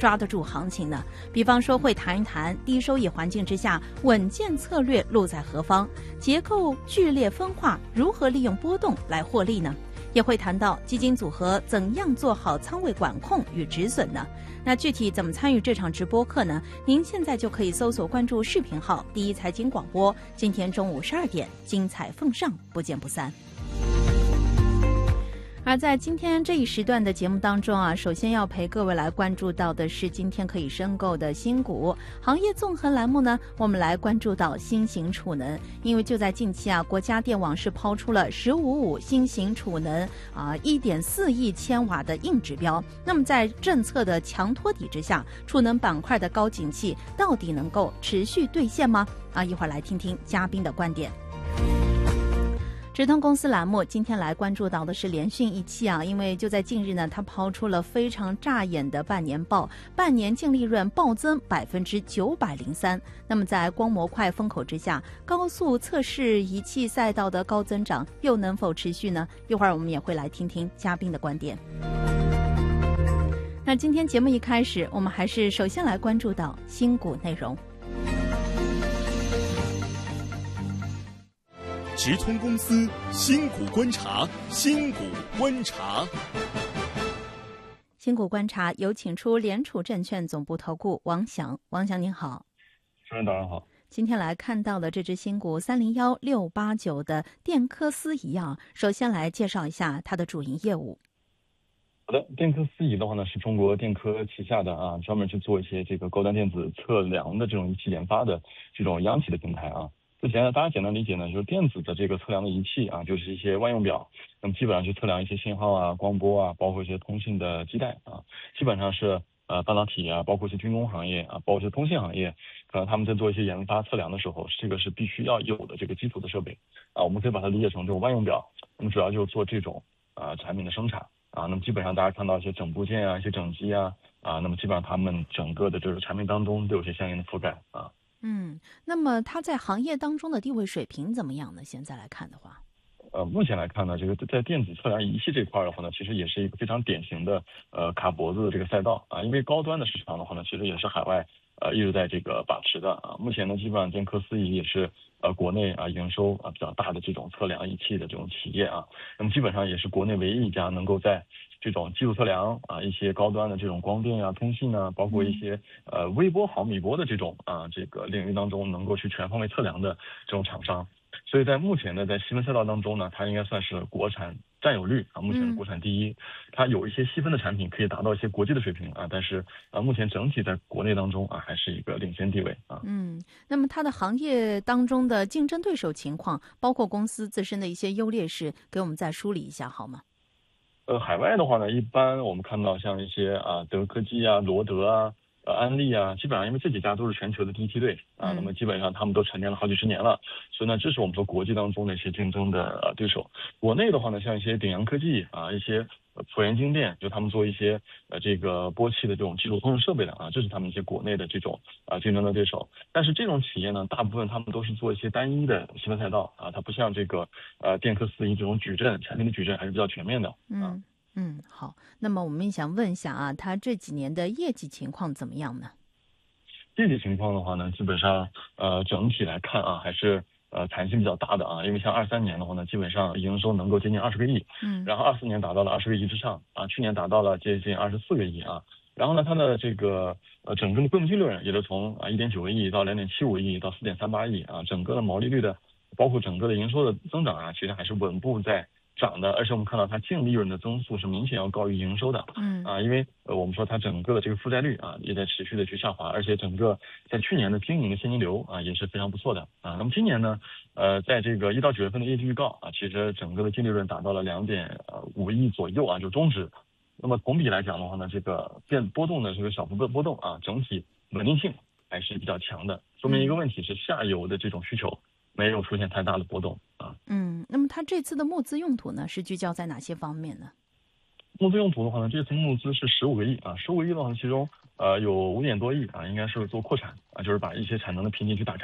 抓得住行情呢？比方说会谈一谈低收益环境之下稳健策略路在何方，结构剧烈分化，如何利用波动来获利呢？也会谈到基金组合怎样做好仓位管控与止损呢？那具体怎么参与这场直播课呢？您现在就可以搜索关注视频号第一财经广播，今天中午12点精彩奉上，不见不散。而在今天这一时段的节目当中啊，首先要陪各位来关注到的是今天可以申购的新股行业纵横栏目呢，我们来关注到新型储能，因为就在近期啊，国家电网是抛出了“15+5”新型储能1.4亿千瓦的硬指标。那么在政策的强托底之下，储能板块的高景气到底能够持续兑现吗？一会儿来听听嘉宾的观点。直通公司栏目今天来关注到的是联讯一期啊，因为就在近日呢，它抛出了非常扎眼的半年报，半年净利润暴增903%。那么在光模块风口之下，高速测试仪器赛道的高增长又能否持续呢？一会儿我们也会来听听嘉宾的观点。那今天节目一开始，我们还是首先来关注到新股内容。 直通公司新股观察，新股观察。 新股观察有请出联储证券总部投顾王翔。王翔您好。 主任早上好。 今天来看到的这只新股311689的电科思仪啊，首先来介绍一下它的主营业务。 好的，电科思仪的话呢，是中国电科旗下的专门去做一些这个高端电子测量的这种仪器研发的这种央企的平台啊。之前呢，大家简单理解呢，就是电子的这个测量的仪器啊，就是一些万用表，那么基本上去测量一些信号啊、光波啊，包括一些通信的基带啊，基本上是半导体啊，包括一些军工行业啊，包括一些通信行业，可能他们在做一些研发测量的时候，这个是必须要有的这个基础的设备啊，我们可以把它理解成这种万用表，那么主要就是做这种产品的生产啊，那么基本上大家看到一些整部件啊、一些整机啊，那么基本上他们整个的这个产品当中都有些相应的覆盖啊。 那么它在行业当中的地位水平怎么样呢？现在来看的话， 目前来看呢，这个在电子测量仪器这块的话呢，其实也是一个非常典型的卡脖子的这个赛道啊，因为高端的市场的话呢，其实也是海外一直在这个把持的啊。目前呢，基本上电科思仪也是国内营收比较大的这种测量仪器的这种企业啊，那么基本上也是国内唯一一家能够在这种技术测量一些高端的这种光电啊、通信啊，包括一些微波、毫米波的这种这个领域当中能够去全方位测量的这种厂商。所以在目前呢，在细分赛道当中呢，它应该算是国产占有率目前国产第一。它有一些细分的产品可以达到一些国际的水平但是目前整体在国内当中还是一个领先地位那么它的行业当中的竞争对手情况，包括公司自身的一些优劣势，给我们再梳理一下好吗？ 海外的话呢，一般我们看到像一些德科技罗德安利基本上因为这几家都是全球的第一梯队那么基本上他们都沉淀了好几十年了，所以呢，这是我们说国际当中的一些竞争的对手。国内的话呢，像一些鼎阳科技一些普研精电，就他们做一些这个波气的这种技术通讯设备的这是他们一些国内的这种竞争的对手。但是这种企业呢，大部分他们都是做一些单一的细分赛道它不像这个电科思仪这种矩阵产品的矩阵还是比较全面的好，那么我们想问一下它这几年的业绩情况怎么样呢？ 业绩情况的话呢，基本上整体来看还是弹性比较大的因为像23年的话呢，基本上营收能够接近20个亿然后24年达到了20个亿之上去年达到了接近24个亿然后呢，它的这个整个的规模净利润也是从1.9个亿到2.75亿到4.38亿整个的毛利率的包括整个的营收的增长其实还是稳步在涨的，而且我们看到它净利润的增速是明显要高于营收的因为我们说它整个的这个负债率也在持续的去下滑，而且整个在去年的经营的现金流也是非常不错的那么今年呢在这个1到9月份的业绩预告其实整个的净利润达到了2.5亿左右就中值。那么同比来讲的话呢，这个波动的这个小幅的波动整体稳定性还是比较强的，说明一个问题是下游的这种需求没有出现太大的波动那么它这次的募资用途呢，是聚焦在哪些方面呢？ 募资用途的话呢，这次募资是15个亿15个亿的话，其中有5点多亿应该是做扩产就是把一些产能的瓶颈去打开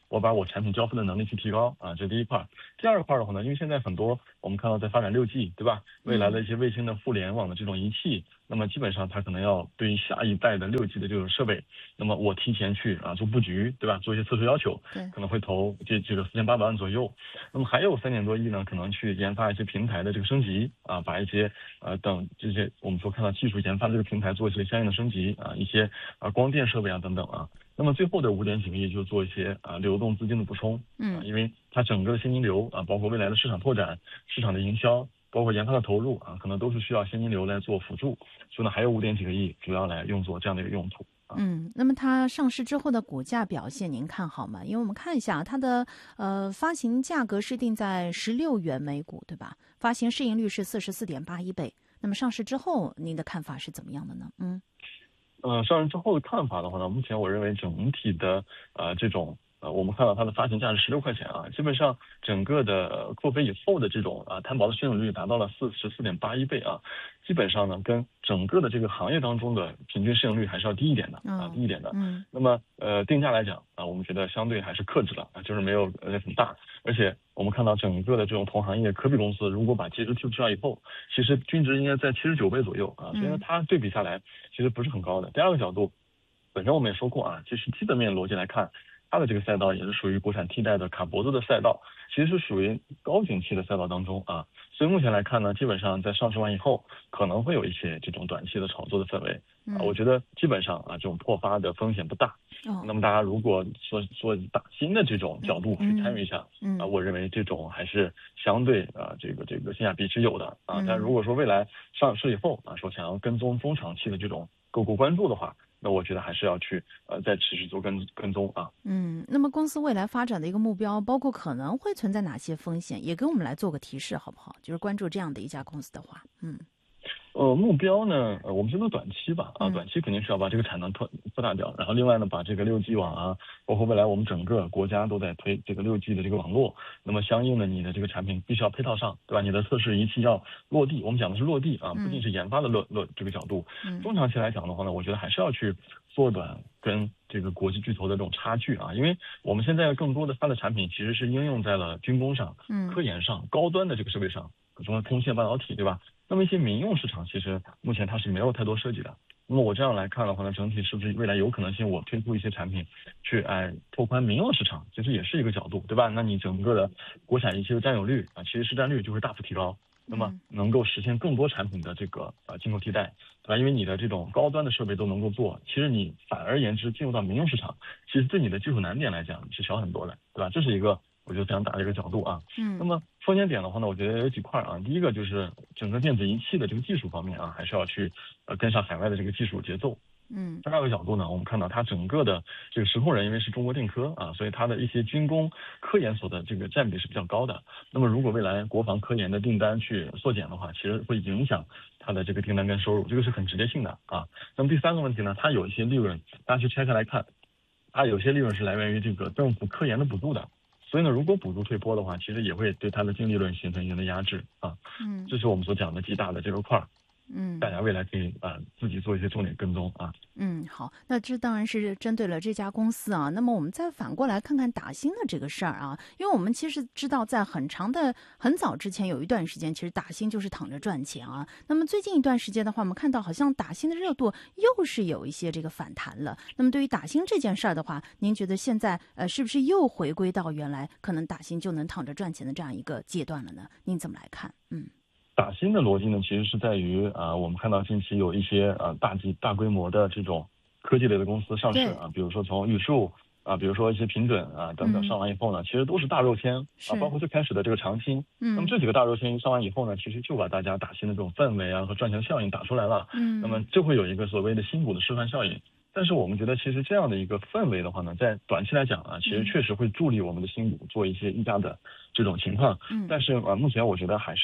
我把我产品交付的能力去提高啊，这是第一块。第二块的话呢，因为现在很多我们看到在发展6G，对吧？未来的一些卫星的互联网的这种仪器，那么基本上它可能要对于下一代的6G 的这种设备，那么我提前去做布局，对吧？做一些测试要求，可能会投这个4800万左右。那么还有3点多亿呢，可能去研发一些平台的这个升级啊，把一些等这些我们说看到技术研发的这个平台做一些相应的升级啊，一些光电设备啊等等啊。那么最后的5点几个亿就做一些流动资金的补充，因为它整个的现金流啊，包括未来的市场拓展、市场的营销，包括研发的投入啊，可能都是需要现金流来做辅助。所以呢，还有5点几个亿主要来用作这样的一个用途。 那么它上市之后的股价表现您看好吗？因为我们看一下它的发行价格是定在16元每股，对吧？发行市盈率是44.81倍。那么上市之后您的看法是怎么样的呢？ 上市之后的看法的话呢，目前我认为整体的这种我们看到它的发行价是16块钱啊，基本上整个的扩非以后的这种摊薄的市盈率达到了44.81倍啊，基本上呢跟整个的这个行业当中的平均市盈率还是要低一点的低一点的。那么定价来讲我们觉得相对还是克制了就是没有很大，而且我们看到整个的这种同行业科比公司如果把基值去掉以后，其实均值应该在79倍左右啊，所以呢它对比下来其实不是很高的。第二个角度，本身我们也说过其实基本面逻辑来看，它的这个赛道也是属于国产替代的卡脖子的赛道，其实是属于高景气的赛道当中所以目前来看呢，基本上在上市完以后可能会有一些这种短期的炒作的氛围我觉得基本上这种破发的风险不大。那么大家如果说打新的这种角度去参与一下我认为这种还是相对这个性价比是有的但如果说未来上市以后说想要跟踪中长期的这种个股关注的话，那我觉得还是要去再持续做跟踪那么公司未来发展的一个目标，包括可能会存在哪些风险，也给我们来做个提示好不好？就是关注这样的一家公司的话， 目标呢，我们先做短期吧短期肯定是要把这个产能扩大掉，然后另外呢，把这个6G 网包括未来我们整个国家都在推这个6G 的这个网络，那么相应的你的这个产品必须要配套上，对吧？你的测试仪器要落地，我们讲的是落地不仅是研发的这个角度。中长期来讲的话呢，我觉得还是要去缩短跟这个国际巨头的这种差距因为我们现在更多的它的产品其实是应用在了军工上、科研上、高端的这个设备上，比如说通信半导体，对吧？那么一些民用市场其实目前它是没有太多设计的。那么我这样来看的话呢，整体是不是未来有可能性我推出一些产品去拓宽民用市场，其实也是一个角度，对吧？那你整个的国产仪器的占有率其实市占率就会大幅提高，那么能够实现更多产品的这个进口替代，对吧？因为你的这种高端的设备都能够做，其实你反而言之进入到民用市场，其实对你的技术难点来讲是小很多的，对吧？这是一个我觉得非常大的一个角度那么风险点的话呢，我觉得有几块第一个就是整个电子仪器的这个技术方面还是要去跟上海外的这个技术节奏。第二个角度呢，我们看到它整个的这个实控人因为是中国电科所以它的一些军工科研所的这个占比是比较高的。那么如果未来国防科研的订单去缩减的话，其实会影响它的这个订单跟收入，这个是很直接性的那么第三个问题呢，它有一些利润，大家去拆开来看，它有些利润是来源于这个政府科研的补助的。所以呢，如果补助退坡的话，其实也会对它的净利润形成一定的压制这是我们所讲的极大的这个块大家未来可以自己做一些重点跟踪好，那这当然是针对了这家公司那么我们再反过来看看打新的这个事儿因为我们其实知道在很早之前有一段时间，其实打新就是躺着赚钱那么最近一段时间的话，我们看到好像打新的热度又是有一些这个反弹了。那么对于打新这件事儿的话，您觉得现在是不是又回归到原来可能打新就能躺着赚钱的这样一个阶段了呢？您怎么来看？ 打新的逻辑呢，其实是在于我们看到近期有一些大规模的这种科技类的公司上市比如说从宇树比如说一些平准等等上完以后呢，其实都是大肉签包括最开始的这个长青那么这几个大肉签上完以后呢，其实就把大家打新的这种氛围和赚钱效应打出来了那么就会有一个所谓的新股的示范效应。但是我们觉得其实这样的一个氛围的话呢，在短期来讲其实确实会助力我们的新股做一些溢价的这种情况但是目前我觉得还是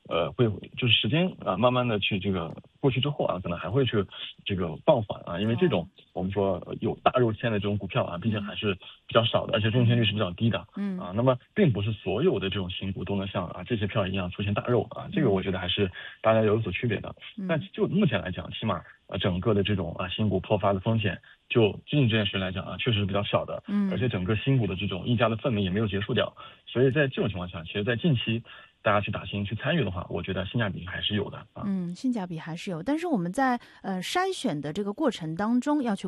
会就是时间慢慢的去这个过去之后可能还会去这个放缓因为这种我们说有大肉签的这种股票毕竟还是比较少的，而且中签率是比较低的那么并不是所有的这种新股都能像这些票一样出现大肉这个我觉得还是大家有所区别的。但就目前来讲，起码整个的这种新股破发的风险，就最近这件事来讲确实是比较小的，而且整个新股的这种溢价的氛围也没有结束掉，所以在这种情况下，其实在近期大家去打新去参与的话，我觉得性价比还是有的性价比还是有，但是我们在筛选的这个过程当中要去